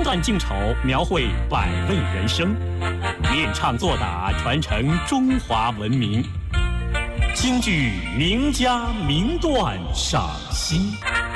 弹净丑，描绘百味人生，练唱作打，传承中华文明。京剧名家名段赏析。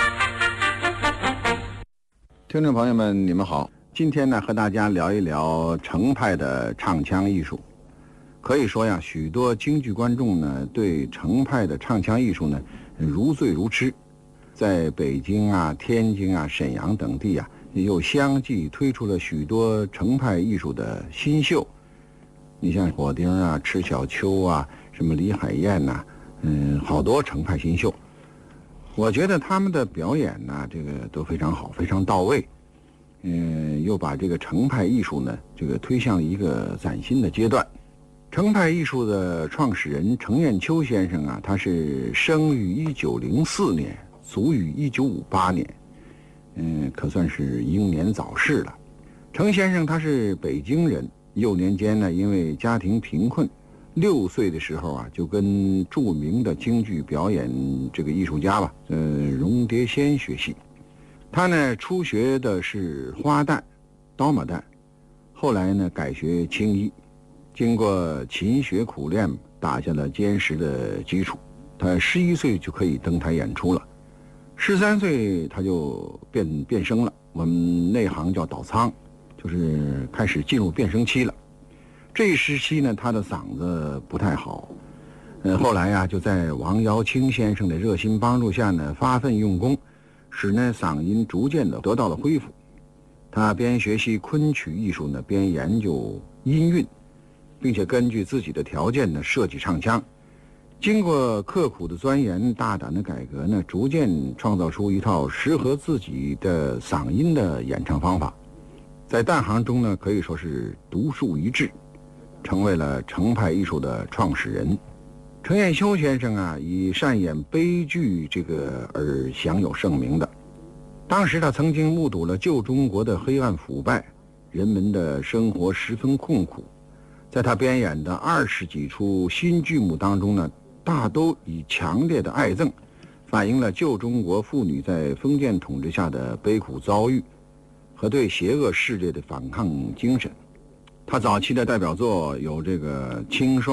听众朋友们，你们好，今天呢和大家聊一聊程派的唱腔艺术。可以说呀，许多京剧观众呢对程派的唱腔艺术呢如醉如痴，在北京啊、天津啊、沈阳等地啊，又相继推出了许多程派艺术的新秀。你像火丁啊、迟小秋啊、什么李海燕呐、好多程派新秀。我觉得他们的表演呢，这个都非常好，非常到位。又把这个程派艺术呢，这个推向了一个崭新的阶段。程派艺术的创始人程砚秋先生啊，他是生于1904年，卒于1958年，可算是英年早逝了。程先生他是北京人，幼年间呢，因为家庭贫困，6岁的时候啊，就跟著名的京剧表演这个艺术家吧，荣蝶仙学戏。他呢初学的是花旦、刀马旦，后来呢改学青衣。经过勤学苦练，打下了坚实的基础。他11岁就可以登台演出了，13岁他就变声了，我们内行叫倒仓，就是开始进入变声期了。这一时期呢，他的嗓子不太好，后来呀，就在王瑶卿先生的热心帮助下呢，发奋用功，使呢嗓音逐渐的得到了恢复。他边学习昆曲艺术呢，边研究音韵，并且根据自己的条件呢设计唱腔。经过刻苦的钻研、大胆的改革呢，逐渐创造出一套适合自己的嗓音的演唱方法。在旦行中呢，可以说是独树一帜，成为了程派艺术的创始人。程砚秋先生啊，以擅演悲剧这个而享有盛名的。当时他曾经目睹了旧中国的黑暗腐败，人们的生活十分困苦。在他编演的20几出新剧目当中呢，大都以强烈的爱憎，反映了旧中国妇女在封建统治下的悲苦遭遇和对邪恶势力的反抗精神。他早期的代表作有这个《青霜》